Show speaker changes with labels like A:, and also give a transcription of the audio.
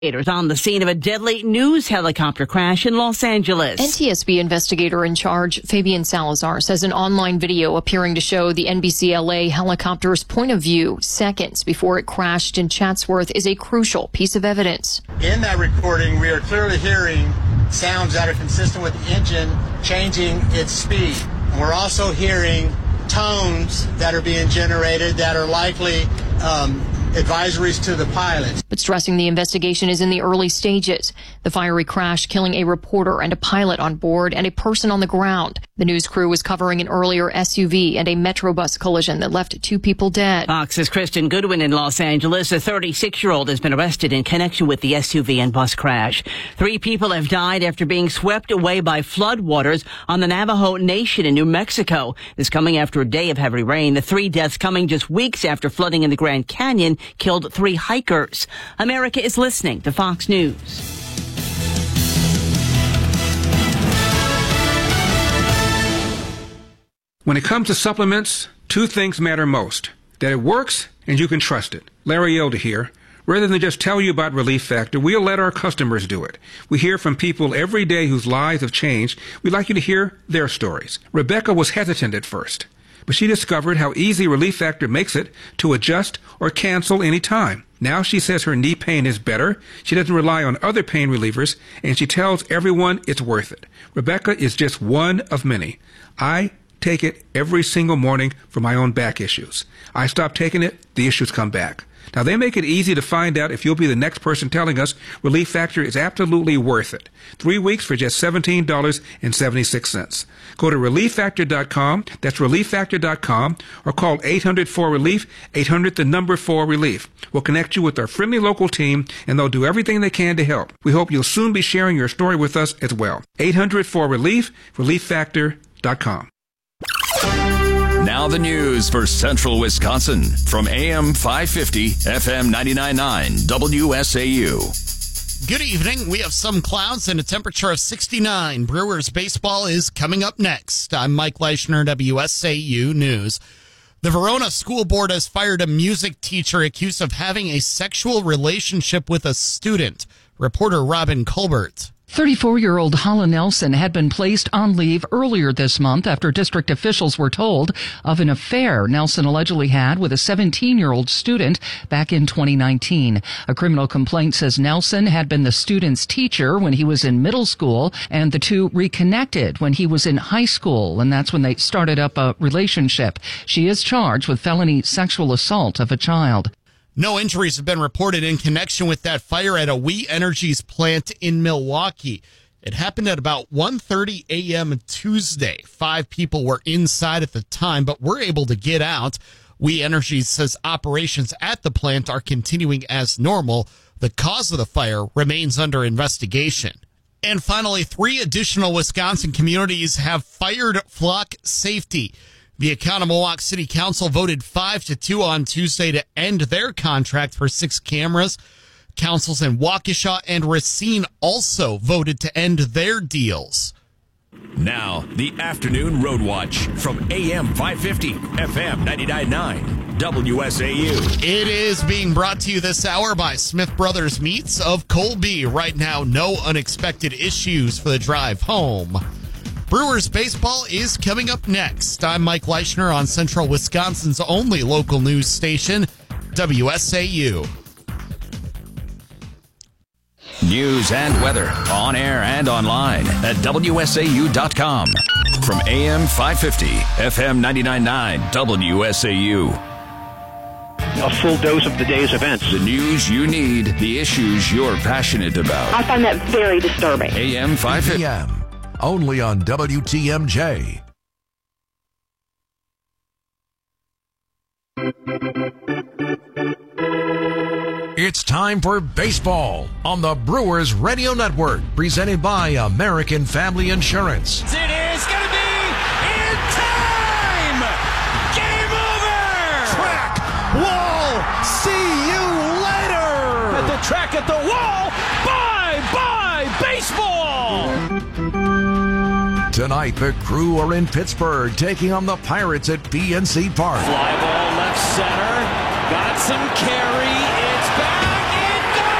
A: On the scene of a deadly news helicopter crash in Los Angeles.
B: NTSB investigator in charge, Fabian Salazar, says an online video appearing to show the NBC LA helicopter's point of view seconds before it crashed in Chatsworth is a crucial piece of evidence.
C: In that recording, we are clearly hearing sounds that are consistent with the engine changing its speed. And we're also hearing tones that are being generated that are likely advisories to the pilots.
B: But stressing the investigation is in the early stages. The fiery crash killing a reporter and a pilot on board and a person on the ground. The news crew was covering an earlier SUV and a Metrobus collision that left 2 people dead.
A: Fox's Kristen Goodwin in Los Angeles. A 36-year-old has been arrested in connection with the SUV and bus crash. 3 people have died after being swept away by floodwaters on the Navajo Nation in New Mexico. This coming after a day of heavy rain. The 3 deaths coming just weeks after flooding in the Grand Canyon killed 3 hikers. America is listening to Fox News.
D: When it comes to supplements, 2 things matter most. That it works and you can trust it. Larry Elder here. Rather than just tell you about Relief Factor, we'll let our customers do it. We hear from people every day whose lives have changed. We'd like you to hear their stories. Rebecca was hesitant at first, but she discovered how easy Relief Factor makes it to adjust or cancel any time. Now she says her knee pain is better, she doesn't rely on other pain relievers, and she tells everyone it's worth it. Rebecca is just one of many. I take it every single morning for my own back issues. I stop taking it, the issues come back. Now, they make it easy to find out if you'll be the next person telling us Relief Factor is absolutely worth it. 3 weeks for just $17.76. Go to ReliefFactor.com, that's ReliefFactor.com, or call 800-4RELIEF, 800-4RELIEF. We'll connect you with our friendly local team, and they'll do everything they can to help. We hope you'll soon be sharing your story with us as well. 800-4RELIEF, ReliefFactor.com.
E: Now the news for Central Wisconsin from AM 550, FM 99.9, WSAU.
F: Good evening. We have some clouds and a temperature of 69. Brewers baseball is coming up next. I'm Mike Leischner, WSAU News. The Verona School Board has fired a music teacher accused of having a sexual relationship with a student. Reporter Robin Colbert.
G: 34-year-old Hala Nelson had been placed on leave earlier this month after district officials were told of an affair Nelson allegedly had with a 17-year-old student back in 2019. A criminal complaint says Nelson had been the student's teacher when he was in middle school, and the two reconnected when he was in high school, and that's when they started up a relationship. She is charged with felony sexual assault of a child.
F: No injuries have been reported in connection with that fire at a We Energies plant in Milwaukee. It happened at about 1:30 a.m. Tuesday. 5 people were inside at the time, but were able to get out. We Energies says operations at the plant are continuing as normal. The cause of the fire remains under investigation. And finally, 3 additional Wisconsin communities have fired flock safety. The Oconomowoc City Council voted 5-2 on Tuesday to end their contract for 6 cameras. Councils in Waukesha and Racine also voted to end their deals.
E: Now, the Afternoon Road Watch from AM 550, FM 99.9, WSAU.
F: It is being brought to you this hour by Smith Brothers Meats of Colby. Right now, no unexpected issues for the drive home. Brewers baseball is coming up next. I'm Mike Leischner on Central Wisconsin's only local news station, WSAU.
E: News and weather on air and online at WSAU.com. From AM 550, FM 99.9, WSAU.
H: A full dose of the day's events.
E: The news you need, the issues you're passionate about.
I: I find that very disturbing.
E: AM 550.
J: AM. Only on WTMJ. It's time for baseball on the Brewers Radio Network, presented by American Family Insurance.
K: It is going to be in time! Game over!
L: Track, wall, see you later!
K: At the track, at the wall, bye-bye baseball!
J: Tonight, the Crew are in Pittsburgh, taking on the Pirates at PNC Park.
K: Fly ball left center, got some carry, it